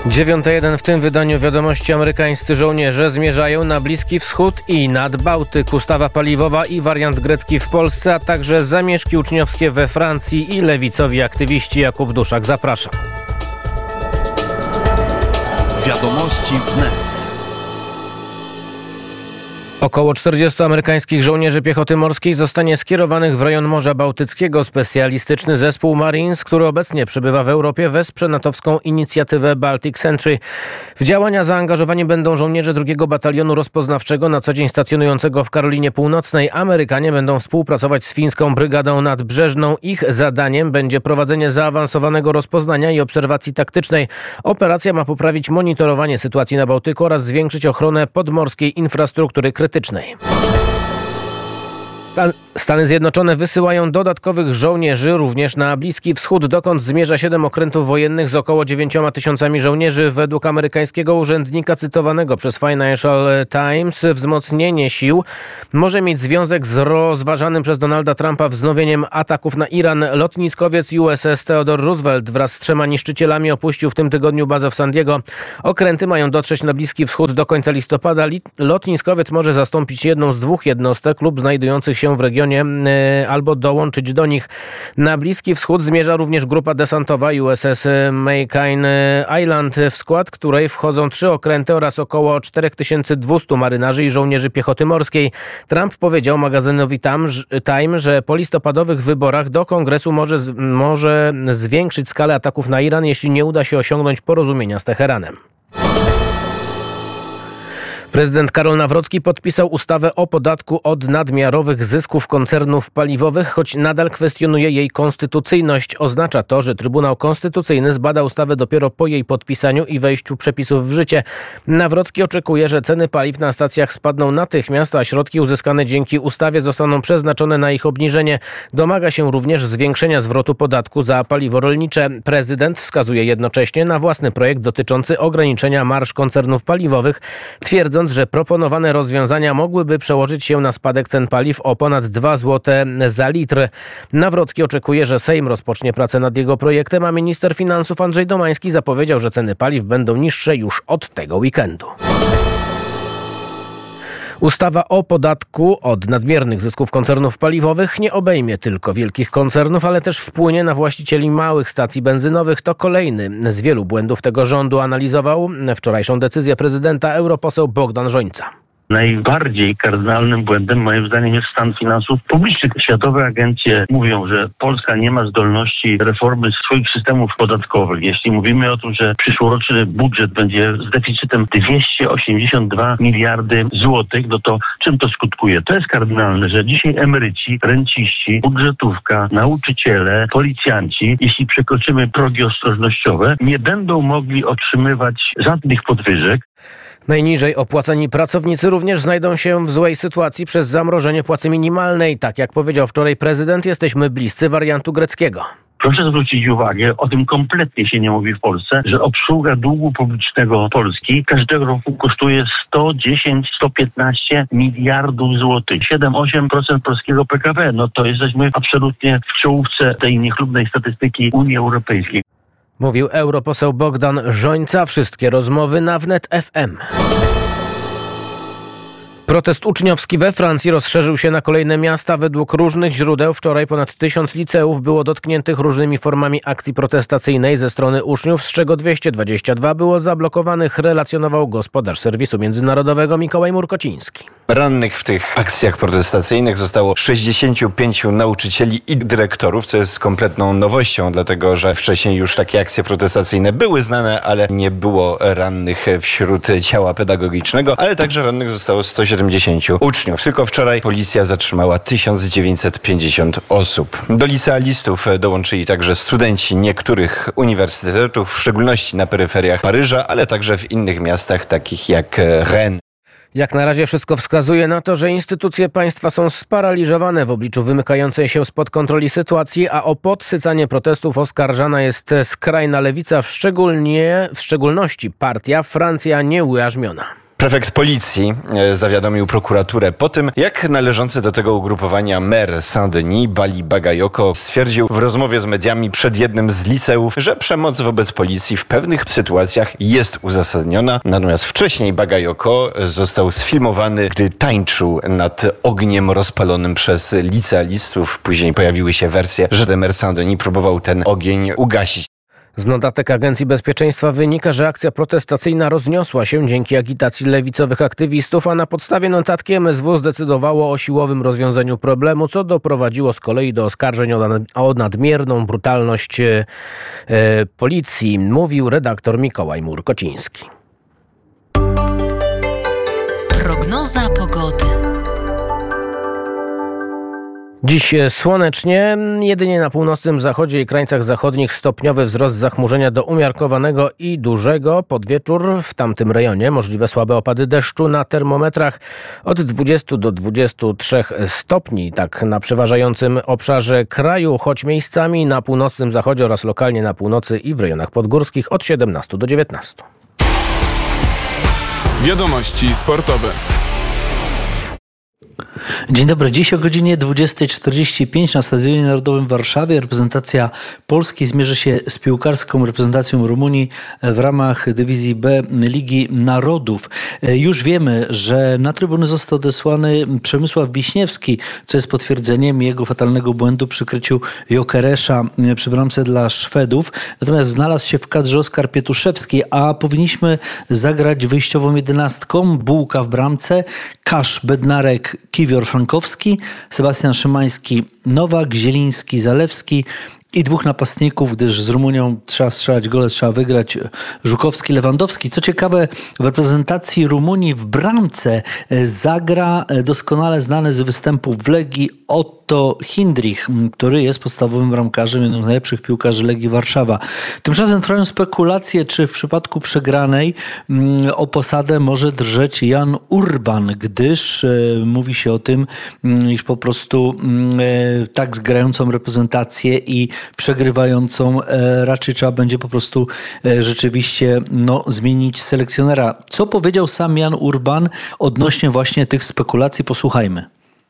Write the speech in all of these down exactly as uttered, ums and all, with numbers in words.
dziewiąta jeden w tym wydaniu wiadomości. Amerykańscy żołnierze zmierzają na Bliski Wschód i nad Bałtyk. Ustawa paliwowa i wariant grecki w Polsce, a także zamieszki uczniowskie we Francji i lewicowi aktywiści. Jakub Duszak, zapraszam. Wiadomości wnet. Około czterdziestu amerykańskich żołnierzy piechoty morskiej zostanie skierowanych w rejon Morza Bałtyckiego. Specjalistyczny zespół Marines, który obecnie przebywa w Europie, wesprze natowską inicjatywę Baltic Sentry. W działania zaangażowani będą żołnierze drugiego Batalionu Rozpoznawczego, na co dzień stacjonującego w Karolinie Północnej. Amerykanie będą współpracować z fińską Brygadą Nadbrzeżną. Ich zadaniem będzie prowadzenie zaawansowanego rozpoznania i obserwacji taktycznej. Operacja ma poprawić monitorowanie sytuacji na Bałtyku oraz zwiększyć ochronę podmorskiej infrastruktury krytycznej. Stany Zjednoczone wysyłają dodatkowych żołnierzy również na Bliski Wschód, dokąd zmierza siedem okrętów wojennych z około dziewięcioma tysiącami żołnierzy. Według amerykańskiego urzędnika cytowanego przez Financial Times wzmocnienie sił może mieć związek z rozważanym przez Donalda Trumpa wznowieniem ataków na Iran. Lotniskowiec U S S Theodore Roosevelt wraz z trzema niszczycielami opuścił w tym tygodniu bazę w San Diego. Okręty mają dotrzeć na Bliski Wschód do końca listopada. Lotniskowiec może zastąpić jedną z dwóch jednostek lub znajdujących się w regionie albo dołączyć do nich. Na Bliski Wschód zmierza również grupa desantowa U S S Makin Island, w skład której wchodzą trzy okręty oraz około cztery tysiące dwieście marynarzy i żołnierzy piechoty morskiej. Trump powiedział magazynowi Time, że po listopadowych wyborach do Kongresu może, może zwiększyć skalę ataków na Iran, jeśli nie uda się osiągnąć porozumienia z Teheranem. Prezydent Karol Nawrocki podpisał ustawę o podatku od nadmiarowych zysków koncernów paliwowych, choć nadal kwestionuje jej konstytucyjność. Oznacza to, że Trybunał Konstytucyjny zbada ustawę dopiero po jej podpisaniu i wejściu przepisów w życie. Nawrocki oczekuje, że ceny paliw na stacjach spadną natychmiast, a środki uzyskane dzięki ustawie zostaną przeznaczone na ich obniżenie. Domaga się również zwiększenia zwrotu podatku za paliwo rolnicze. Prezydent wskazuje jednocześnie na własny projekt dotyczący ograniczenia marż koncernów paliwowych, twierdząc, że proponowane rozwiązania mogłyby przełożyć się na spadek cen paliw o ponad dwa złote za litr. Nawrocki oczekuje, że Sejm rozpocznie pracę nad jego projektem, a minister finansów Andrzej Domański zapowiedział, że ceny paliw będą niższe już od tego weekendu. Ustawa o podatku od nadmiernych zysków koncernów paliwowych nie obejmie tylko wielkich koncernów, ale też wpłynie na właścicieli małych stacji benzynowych. To kolejny z wielu błędów tego rządu, analizował wczorajszą decyzję prezydenta europoseł Bogdan Rzońca. Najbardziej kardynalnym błędem moim zdaniem jest stan finansów publicznych. Światowe agencje mówią, że Polska nie ma zdolności reformy swoich systemów podatkowych. Jeśli mówimy o tym, że przyszłoroczny budżet będzie z deficytem dwieście osiemdziesiąt dwa miliardy złotych, no to czym to skutkuje? To jest kardynalne, że dzisiaj emeryci, renciści, budżetówka, nauczyciele, policjanci, jeśli przekroczymy progi ostrożnościowe, nie będą mogli otrzymywać żadnych podwyżek. Najniżej opłacani pracownicy również znajdą się w złej sytuacji przez zamrożenie płacy minimalnej. Tak jak powiedział wczoraj prezydent, jesteśmy bliscy wariantu greckiego. Proszę zwrócić uwagę, o tym kompletnie się nie mówi w Polsce, że obsługa długu publicznego Polski każdego roku kosztuje sto dziesięć do stu piętnastu miliardów złotych. siedem do ośmiu procent polskiego P K B. No to jesteśmy absolutnie w czołówce tej niechlubnej statystyki Unii Europejskiej. Mówił europoseł Bogdan Rzońca. Wszystkie rozmowy na Wnet F M. Protest uczniowski we Francji rozszerzył się na kolejne miasta. Według różnych źródeł wczoraj ponad tysiąc liceów było dotkniętych różnymi formami akcji protestacyjnej ze strony uczniów, z czego dwieście dwadzieścia dwa było zablokowanych, relacjonował gospodarz serwisu międzynarodowego Mikołaj Murkociński. Rannych w tych akcjach protestacyjnych zostało sześćdziesięciu pięciu nauczycieli i dyrektorów, co jest kompletną nowością, dlatego że wcześniej już takie akcje protestacyjne były znane, ale nie było rannych wśród ciała pedagogicznego, ale także rannych zostało sto siedemdziesięciu uczniów. Tylko wczoraj policja zatrzymała tysiąc dziewięćset pięćdziesiąt osób. Do licealistów dołączyli także studenci niektórych uniwersytetów, w szczególności na peryferiach Paryża, ale także w innych miastach takich jak Rennes. Jak na razie wszystko wskazuje na to, że instytucje państwa są sparaliżowane w obliczu wymykającej się spod kontroli sytuacji, a o podsycanie protestów oskarżana jest skrajna lewica, w, szczególnie, w szczególności partia Francja Nieujarzmiona. Prefekt policji zawiadomił prokuraturę po tym, jak należący do tego ugrupowania mer Saint-Denis Bali Bagayoko stwierdził w rozmowie z mediami przed jednym z liceów, że przemoc wobec policji w pewnych sytuacjach jest uzasadniona. Natomiast wcześniej Bagayoko został sfilmowany, gdy tańczył nad ogniem rozpalonym przez licealistów. Później pojawiły się wersje, że ten mer Saint-Denis próbował ten ogień ugasić. Z notatek Agencji Bezpieczeństwa wynika, że akcja protestacyjna rozniosła się dzięki agitacji lewicowych aktywistów, a na podstawie notatki M S W zdecydowało o siłowym rozwiązaniu problemu, co doprowadziło z kolei do oskarżeń o nadmierną brutalność e, policji, mówił redaktor Mikołaj Mur-Kociński. Prognoza pogody. Dziś słonecznie, jedynie na północnym zachodzie i krańcach zachodnich stopniowy wzrost zachmurzenia do umiarkowanego i dużego. Pod wieczór w tamtym rejonie możliwe słabe opady deszczu, na termometrach od dwudziestu do dwudziestu trzech stopni. Tak na przeważającym obszarze kraju, choć miejscami na północnym zachodzie oraz lokalnie na północy i w rejonach podgórskich od siedemnastu do dziewiętnastu. Wiadomości sportowe. Dzień dobry. Dziś o godzinie dwudziestej czterdzieści pięć na Stadionie Narodowym w Warszawie reprezentacja Polski zmierzy się z piłkarską reprezentacją Rumunii w ramach dywizji B Ligi Narodów. Już wiemy, że na trybuny został odesłany Przemysław Wiśniewski, co jest potwierdzeniem jego fatalnego błędu przy kryciu Jokeresza przy bramce dla Szwedów. Natomiast znalazł się w kadrze Oskar Pietuszewski, a powinniśmy zagrać wyjściową jedenastką. Bułka w bramce, Kasz, Bednarek, Kiwior-Frankowski, Sebastian Szymański, Nowak, Zieliński, Zalewski i dwóch napastników, gdyż z Rumunią trzeba strzelać gole, trzeba wygrać, Żukowski, Lewandowski. Co ciekawe, w reprezentacji Rumunii w bramce zagra doskonale znany z występów w Legii Otto Hindrich, który jest podstawowym bramkarzem, jednym z najlepszych piłkarzy Legii Warszawa. Tymczasem trwają spekulacje, czy w przypadku przegranej o posadę może drżeć Jan Urban, gdyż mówi się o tym, iż po prostu tak zgrającą reprezentację i przegrywającą raczej trzeba będzie po prostu rzeczywiście no, zmienić selekcjonera. Co powiedział sam Jan Urban odnośnie właśnie tych spekulacji? Posłuchajmy.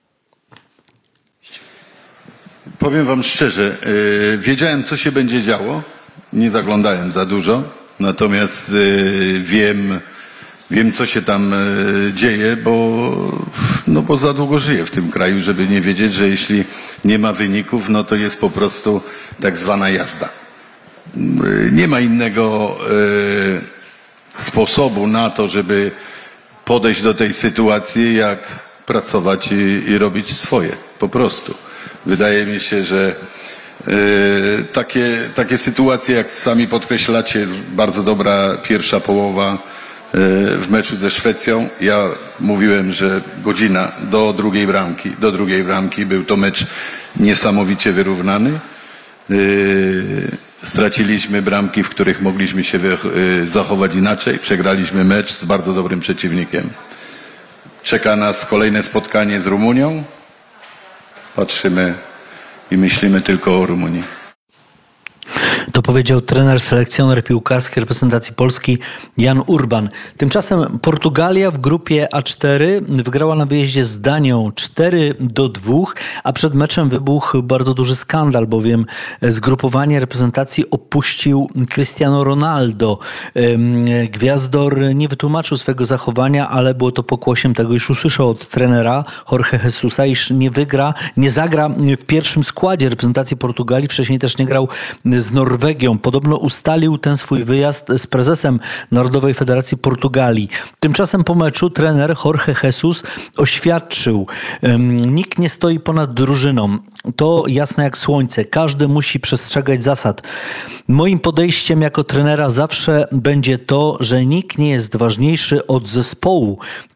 Powiem wam szczerze, yy, wiedziałem, co się będzie działo, nie zaglądałem za dużo, natomiast yy, wiem, wiem, co się tam yy, dzieje, bo, no bo za długo żyję w tym kraju, żeby nie wiedzieć, że jeśli nie ma wyników, no to jest po prostu tak zwana jazda. Yy, nie ma innego yy, sposobu na to, żeby podejść do tej sytuacji, jak pracować i, i robić swoje, po prostu. Wydaje mi się, że y, takie, takie sytuacje, jak sami podkreślacie, bardzo dobra pierwsza połowa y, w meczu ze Szwecją. Ja mówiłem, że godzina do drugiej bramki, do drugiej bramki był to mecz niesamowicie wyrównany. Y, straciliśmy bramki, w których mogliśmy się wy, y, zachować inaczej. Przegraliśmy mecz z bardzo dobrym przeciwnikiem. Czeka nas kolejne spotkanie z Rumunią. Patrzymy i myślimy tylko o Rumunii. To powiedział trener, selekcjoner piłkarskiej reprezentacji Polski Jan Urban. Tymczasem Portugalia w grupie A cztery wygrała na wyjeździe z Danią cztery do dwóch, a przed meczem wybuchł bardzo duży skandal, bowiem zgrupowanie reprezentacji opuścił Cristiano Ronaldo. Gwiazdor nie wytłumaczył swego zachowania, ale było to pokłosiem tego, iż usłyszał od trenera Jorge Jesusa, iż nie wygra, nie zagra w pierwszym składzie reprezentacji Portugalii. Wcześniej też nie grał z Norwegią. Podobno ustalił ten swój wyjazd z prezesem Narodowej Federacji Portugalii. Tymczasem po meczu trener Jorge Jesus oświadczył: nikt nie stoi ponad drużyną. To jasne jak słońce. Każdy musi przestrzegać zasad. Moim podejściem jako trenera zawsze będzie to, że nikt nie jest ważniejszy od zespołu.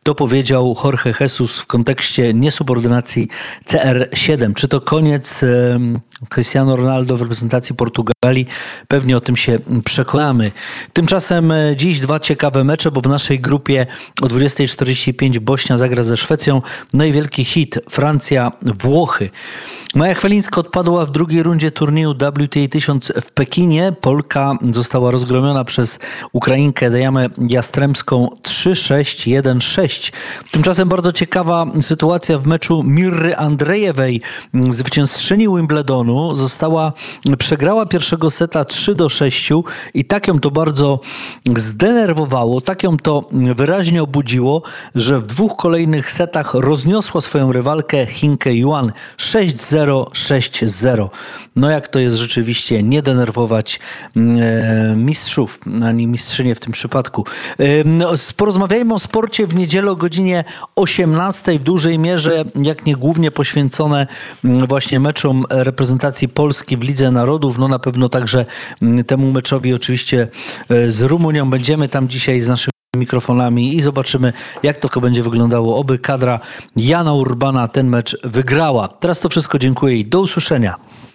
To powiedział Jorge Jesus w kontekście niesubordynacji C R siedem. Czy to koniec e, Cristiano Ronaldo w reprezentacji Portugalii? Pewnie o tym się przekonamy. Tymczasem e, dziś dwa ciekawe mecze, bo w naszej grupie o dwudziesta czterdzieści pięć Bośnia zagra ze Szwecją. No i wielki hit Francja-Włochy. Maja Chwalińska odpadła w drugiej rundzie turnieju W T A tysiąc w Pekinie. Polka została rozgromiona przez Ukrainkę Dejamę Jastrzębską trzy sześć jeden sześć. Tymczasem bardzo ciekawa sytuacja w meczu Mirry Andrejewej, zwycięzczyni Wimbledonu. Została, przegrała pierwszego seta trzy do sześciu i tak ją to bardzo zdenerwowało, tak ją to wyraźnie obudziło, że w dwóch kolejnych setach rozniosła swoją rywalkę Chinkę Yuan sześć zero, sześć zero. No jak to jest rzeczywiście nie denerwować e, mistrzów, ani mistrzynie w tym przypadku. E, porozmawiajmy o sporcie w niedzielę o godzinie osiemnastej, w dużej mierze, jak nie głównie poświęcone właśnie meczom reprezentacji Polski w Lidze Narodów. No na pewno także temu meczowi oczywiście z Rumunią. Będziemy tam dzisiaj z naszymi mikrofonami i zobaczymy, jak to będzie wyglądało. Oby kadra Jana Urbana ten mecz wygrała. Teraz to wszystko, dziękuję i do usłyszenia.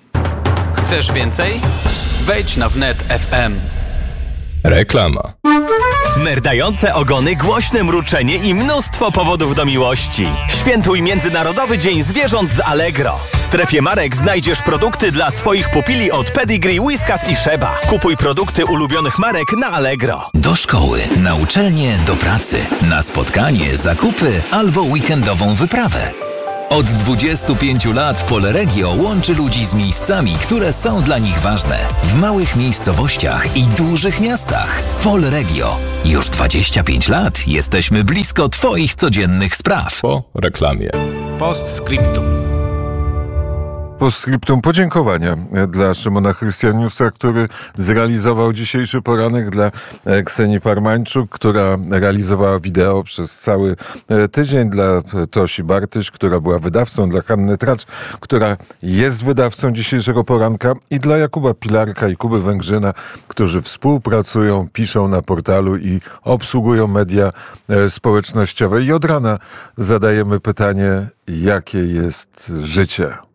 Chcesz więcej? Wejdź na wnet kropka f m. Reklama. Merdające ogony, głośne mruczenie i mnóstwo powodów do miłości. Świętuj Międzynarodowy Dzień Zwierząt z Allegro. W strefie marek znajdziesz produkty dla swoich pupili od Pedigree, Whiskas i Sheba. Kupuj produkty ulubionych marek na Allegro. Do szkoły, na uczelnię, do pracy, na spotkanie, zakupy albo weekendową wyprawę. Od dwudziestu pięciu lat Polregio łączy ludzi z miejscami, które są dla nich ważne. W małych miejscowościach i dużych miastach. Polregio. Już dwadzieścia pięć lat jesteśmy blisko Twoich codziennych spraw. Po reklamie. Postscriptum. Postscriptum podziękowania dla Szymona Chrystianiusa, który zrealizował dzisiejszy poranek, dla Ksenii Parmańczuk, która realizowała wideo przez cały tydzień, dla Tosi Bartyś, która była wydawcą, dla Hanny Tracz, która jest wydawcą dzisiejszego poranka, i dla Jakuba Pilarka i Kuby Węgrzyna, którzy współpracują, piszą na portalu i obsługują media społecznościowe. I od rana zadajemy pytanie, jakie jest życie.